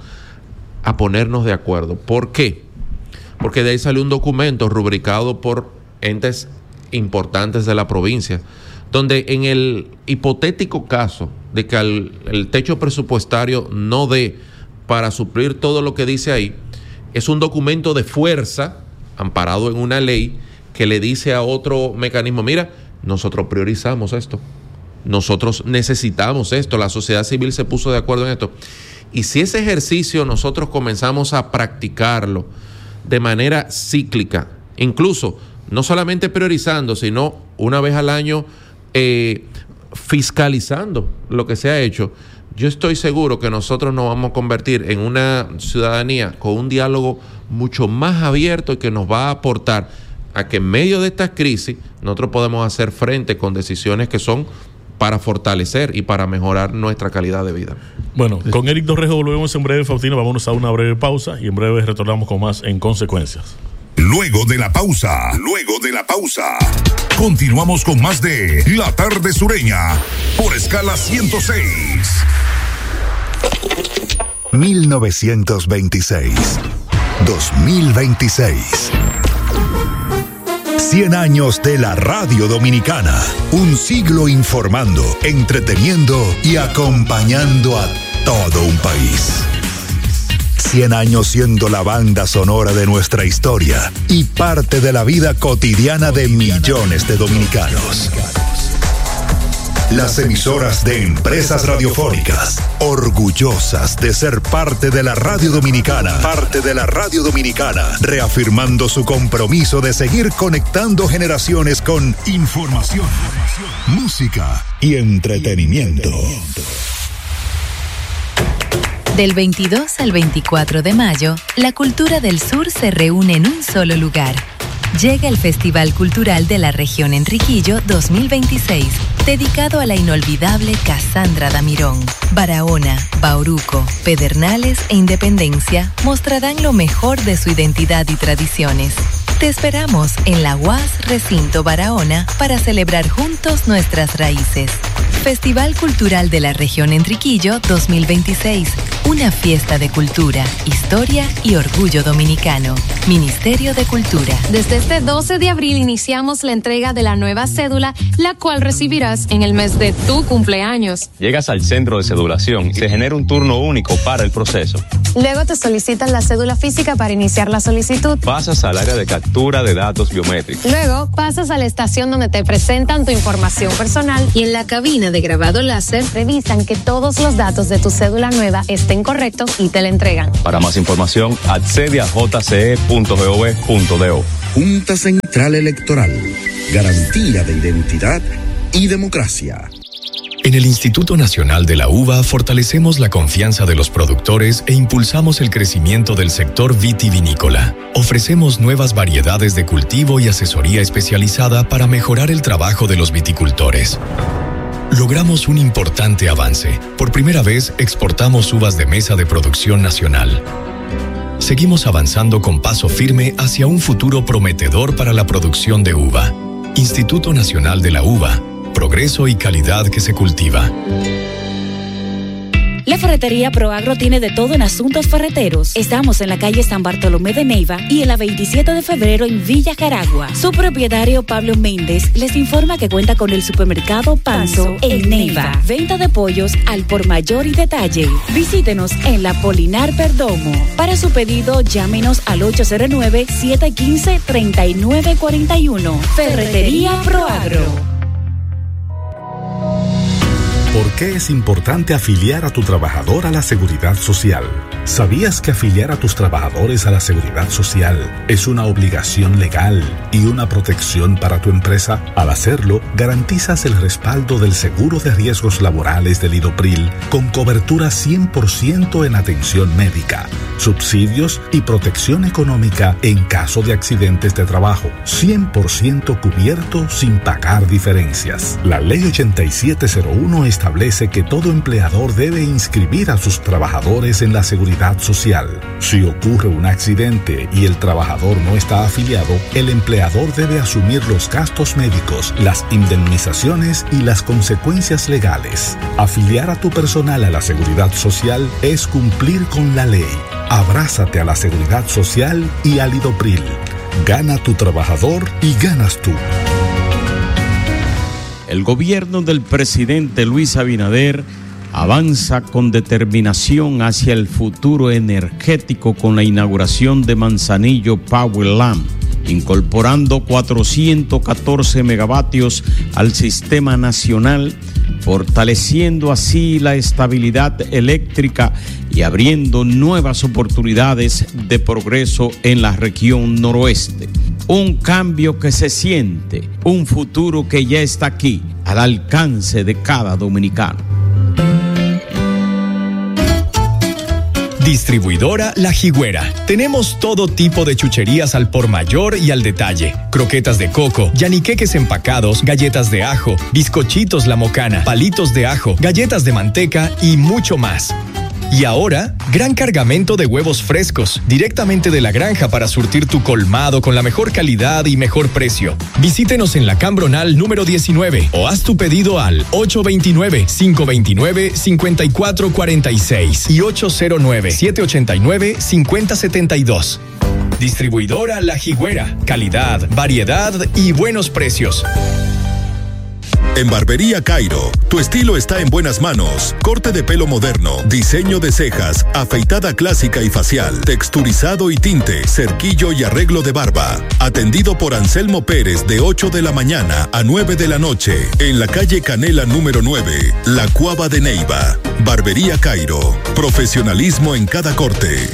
a ponernos de acuerdo. ¿Por qué? Porque de ahí salió un documento rubricado por entes importantes de la provincia, donde en el hipotético caso de que el, el techo presupuestario no dé para suplir todo lo que dice ahí, es un documento de fuerza amparado en una ley que le dice a otro mecanismo, mira, nosotros priorizamos esto, nosotros necesitamos esto, la sociedad civil se puso de acuerdo en esto. Y si ese ejercicio nosotros comenzamos a practicarlo de manera cíclica, incluso no solamente priorizando, sino una vez al año eh, fiscalizando lo que se ha hecho, yo estoy seguro que nosotros nos vamos a convertir en una ciudadanía con un diálogo mucho más abierto y que nos va a aportar a que en medio de estas crisis nosotros podemos hacer frente con decisiones que son para fortalecer y para mejorar nuestra calidad de vida. Bueno, con Eric Torrejo volvemos en breve, Faustino. Vámonos a una breve pausa y en breve retornamos con más En Consecuencias. Luego de la pausa, luego de la pausa, continuamos con más de La Tarde Sureña por Escala ciento seis. mil novecientos veintiséis, dos mil veintiséis. cien años de la radio dominicana. Un siglo informando, entreteniendo y acompañando a todo un país. cien años siendo la banda sonora de nuestra historia y parte de la vida cotidiana de millones de dominicanos. Las emisoras de Empresas Radiofónicas, orgullosas de ser parte de la radio dominicana, parte de la radio dominicana, reafirmando su compromiso de seguir conectando generaciones con información, música y entretenimiento. Del veintidós al veinticuatro de mayo, la cultura del sur se reúne en un solo lugar. Llega el Festival Cultural de la Región Enriquillo dos mil veintiséis, dedicado a la inolvidable Casandra Damirón. Barahona, Bauruco, Pedernales e Independencia mostrarán lo mejor de su identidad y tradiciones. Te esperamos en la U A S Recinto Barahona para celebrar juntos nuestras raíces. Festival Cultural de la Región Enriquillo dos mil veintiséis, una fiesta de cultura, historia y orgullo dominicano. Ministerio de Cultura. Desde este doce de abril iniciamos la entrega de la nueva cédula, la cual recibirás en el mes de tu cumpleaños. Llegas al centro de cedulación y se genera un turno único para el proceso. Luego te solicitan la cédula física para iniciar la solicitud. Pasas al área de captura de datos biométricos. Luego pasas a la estación donde te presentan tu información personal y en la cabina de grabado láser revisan que todos los datos de tu cédula nueva estén correctos y te la entregan. Para más información, accede a j c e punto gov punto do. Junta Central Electoral. Garantía de identidad y democracia. En el Instituto Nacional de la Uva fortalecemos la confianza de los productores e impulsamos el crecimiento del sector vitivinícola. Ofrecemos nuevas variedades de cultivo y asesoría especializada para mejorar el trabajo de los viticultores. Logramos un importante avance. Por primera vez exportamos uvas de mesa de producción nacional. Seguimos avanzando con paso firme hacia un futuro prometedor para la producción de uva. Instituto Nacional de la Uva. Progreso y calidad que se cultiva. La ferretería Proagro tiene de todo en asuntos ferreteros. Estamos en la calle San Bartolomé de Neiva y en la veintisiete de febrero en Villa Jaragua. Su propietario Pablo Méndez les informa que cuenta con el supermercado Panzo en Neiva. Venta de pollos al por mayor y detalle. Visítenos en la Polinar Perdomo. Para su pedido, llámenos al ocho cero nueve, siete uno cinco, tres nueve cuatro uno. Ferretería Proagro. ¿Por qué es importante afiliar a tu trabajador a la Seguridad Social? ¿Sabías que afiliar a tus trabajadores a la Seguridad Social es una obligación legal y una protección para tu empresa? Al hacerlo, garantizas el respaldo del seguro de riesgos laborales del IDOPRIL con cobertura cien por ciento en atención médica, subsidios y protección económica en caso de accidentes de trabajo, cien por ciento cubierto sin pagar diferencias. La Ley ochenta y siete cero uno establece que todo empleador debe inscribir a sus trabajadores en la Seguridad Social. Si ocurre un accidente y el trabajador no está afiliado, el empleador debe asumir los gastos médicos, las indemnizaciones y las consecuencias legales. Afiliar a tu personal a la Seguridad Social es cumplir con la ley. Abrázate a la Seguridad Social y al IDOPRIL. Gana tu trabajador y ganas tú. El gobierno del presidente Luis Abinader avanza con determinación hacia el futuro energético con la inauguración de Manzanillo Powerland, incorporando cuatrocientos catorce megavatios al sistema nacional, fortaleciendo así la estabilidad eléctrica y abriendo nuevas oportunidades de progreso en la región noroeste. Un cambio que se siente, un futuro que ya está aquí, al alcance de cada dominicano. Distribuidora La Jigüera. Tenemos todo tipo de chucherías al por mayor y al detalle. Croquetas de coco, yaniqueques empacados, galletas de ajo, bizcochitos La Mocana, palitos de ajo, galletas de manteca y mucho más. Y ahora, gran cargamento de huevos frescos, directamente de la granja para surtir tu colmado con la mejor calidad y mejor precio. Visítenos en la Cambronal número diecinueve o haz tu pedido al ocho dos nueve, cinco dos nueve, cinco cuatro cuatro seis y ocho cero nueve, siete ocho nueve, cinco cero siete dos. Distribuidora La Jigüera. Calidad, variedad y buenos precios. En Barbería Cairo, tu estilo está en buenas manos. Corte de pelo moderno, diseño de cejas, afeitada clásica y facial, texturizado y tinte, cerquillo y arreglo de barba. Atendido por Anselmo Pérez de ocho de la mañana a nueve de la noche, en la calle Canela número nueve, La Cuava de Neiva. Barbería Cairo, profesionalismo en cada corte.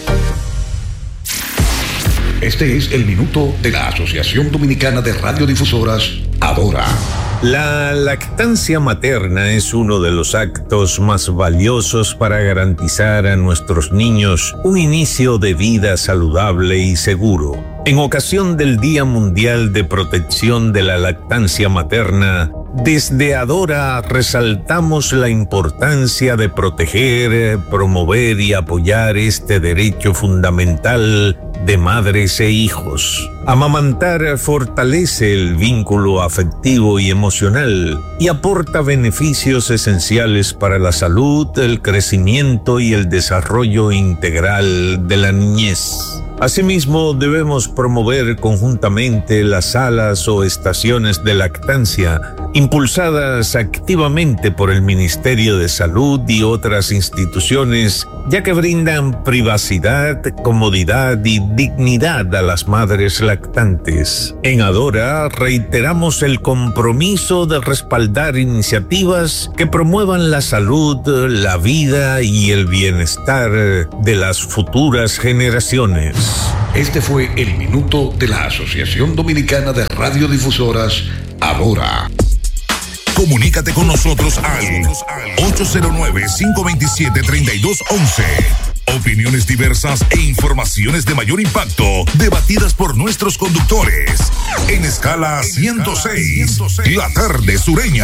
Este es el minuto de la Asociación Dominicana de Radiodifusoras, Adora. La lactancia materna es uno de los actos más valiosos para garantizar a nuestros niños un inicio de vida saludable y seguro. En ocasión del Día Mundial de Protección de la Lactancia Materna, desde Adora resaltamos la importancia de proteger, promover y apoyar este derecho fundamental de madres e hijos. Amamantar fortalece el vínculo afectivo y emocional y aporta beneficios esenciales para la salud, el crecimiento y el desarrollo integral de la niñez. Asimismo, debemos promover conjuntamente las salas o estaciones de lactancia impulsadas activamente por el Ministerio de Salud y otras instituciones, ya que brindan privacidad, comodidad y dignidad a las madres lactantes. En Adora reiteramos el compromiso de respaldar iniciativas que promuevan la salud, la vida y el bienestar de las futuras generaciones. Este fue el minuto de la Asociación Dominicana de Radiodifusoras, Adora. Comunícate con nosotros al ocho cero nueve, cinco dos siete, tres dos uno uno. Opiniones diversas e informaciones de mayor impacto, debatidas por nuestros conductores. En escala ciento seis, la tarde sureña.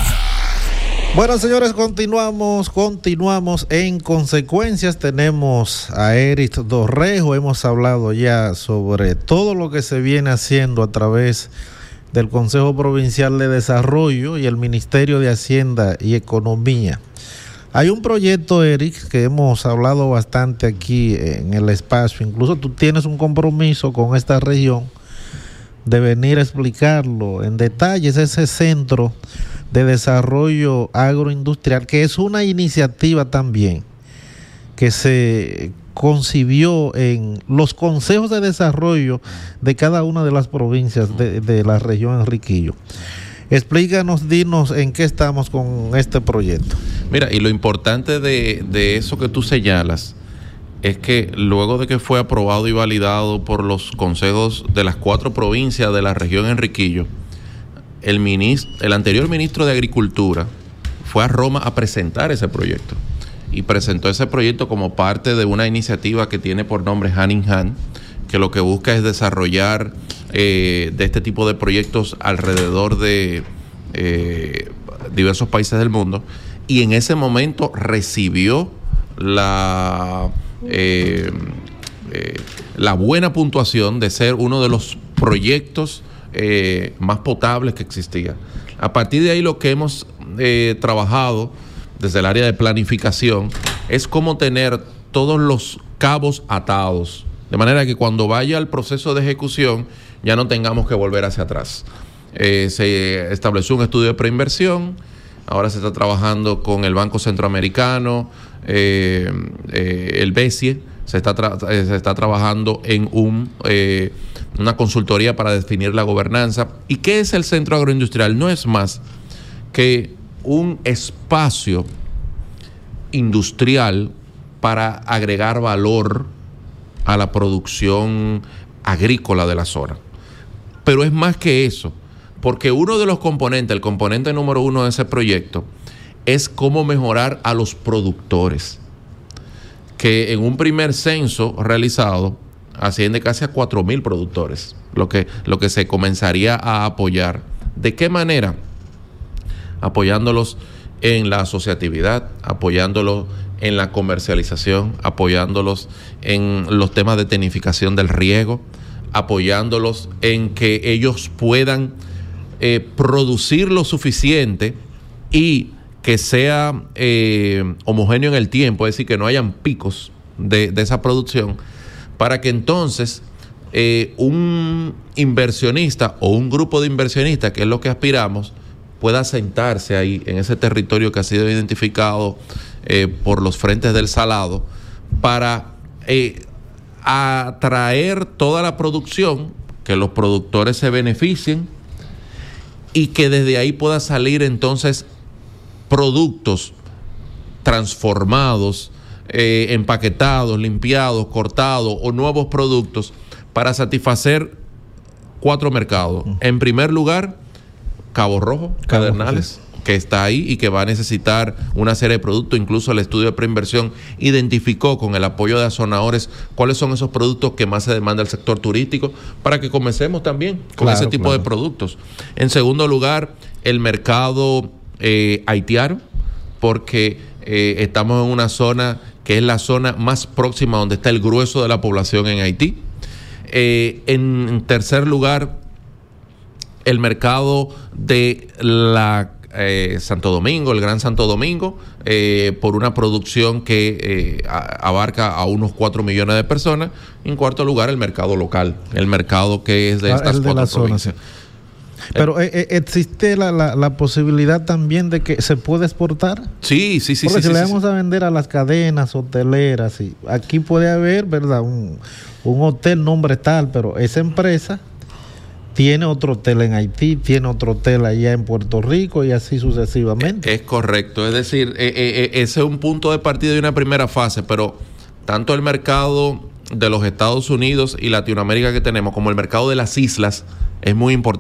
Bueno, señores, continuamos, continuamos en consecuencias. Tenemos a Eric Dorrejo. Hemos hablado ya sobre todo lo que se viene haciendo a través del Consejo Provincial de Desarrollo y el Ministerio de Hacienda y Economía. Hay un proyecto, Eric, que hemos hablado bastante aquí en el espacio. Incluso tú tienes un compromiso con esta región de venir a explicarlo en detalle. Es ese Centro de Desarrollo Agroindustrial, que es una iniciativa también que se concibió en los consejos de desarrollo de cada una de las provincias de, de la región Enriquillo. Explícanos, dinos en qué estamos con este proyecto. Mira, y lo importante de, de eso que tú señalas es que luego de que fue aprobado y validado por los consejos de las cuatro provincias de la región Enriquillo, el, ministro, el anterior ministro de Agricultura fue a Roma a presentar ese proyecto. Y presentó ese proyecto como parte de una iniciativa que tiene por nombre Hand in Hand, que lo que busca es desarrollar eh, de este tipo de proyectos alrededor de eh, diversos países del mundo. Y en ese momento recibió la, eh, eh, la buena puntuación de ser uno de los proyectos eh, más potables que existía. A partir de ahí lo que hemos eh, trabajado desde el área de planificación es cómo tener todos los cabos atados, de manera que cuando vaya al proceso de ejecución ya no tengamos que volver hacia atrás. Eh, se estableció un estudio de preinversión, ahora se está trabajando con el Banco Centroamericano, eh, eh, el BESIE, se está, tra- eh, se está trabajando en un, eh, una consultoría para definir la gobernanza. ¿Y qué es el Centro Agroindustrial? No es más que un espacio industrial para agregar valor a la producción agrícola de la zona. Pero es más que eso, porque uno de los componentes, el componente número uno de ese proyecto, es cómo mejorar a los productores, que en un primer censo realizado asciende casi a cuatro mil productores, lo que, lo que se comenzaría a apoyar. ¿De qué manera? Apoyándolos en la asociatividad, apoyándolos en la comercialización, apoyándolos en los temas de tecnificación del riego, apoyándolos en que ellos puedan eh, producir lo suficiente y que sea eh, homogéneo en el tiempo, es decir, que no hayan picos de, de esa producción, para que entonces eh, un inversionista o un grupo de inversionistas, que es lo que aspiramos, pueda sentarse ahí en ese territorio que ha sido identificado eh, por los frentes del Salado para eh, atraer toda la producción, que los productores se beneficien y que desde ahí pueda salir entonces productos transformados, eh, empaquetados, limpiados, cortados o nuevos productos para satisfacer cuatro mercados. En primer lugar, Cabo Rojo, Pedernales, que está ahí y que va a necesitar una serie de productos. Incluso el estudio de preinversión identificó con el apoyo de Azonadores cuáles son esos productos que más se demanda el sector turístico, para que comencemos también con claro, ese tipo claro. de productos. En segundo lugar, el mercado eh, haitiano, porque eh, estamos en una zona que es la zona más próxima donde está el grueso de la población en Haití. Eh, en tercer lugar, el mercado de la eh, Santo Domingo, el Gran Santo Domingo, eh, por una producción que eh, a, abarca a unos cuatro millones de personas. En cuarto lugar, el mercado local, el mercado que es de estas el de cuatro la provincias. Zona, sí. Pero eh, ¿existe la, la, la posibilidad también de que se puede exportar? Sí, sí, sí. Porque sí, si sí, le sí, vamos sí. a vender a las cadenas hoteleras, y aquí puede haber, ¿verdad? Un, un hotel nombre tal, pero esa empresa tiene otro hotel en Haití, tiene otro hotel allá en Puerto Rico y así sucesivamente. Es correcto, es decir, eh, eh, ese es un punto de partida de una primera fase, pero tanto el mercado de los Estados Unidos y Latinoamérica que tenemos como el mercado de las islas es muy importante.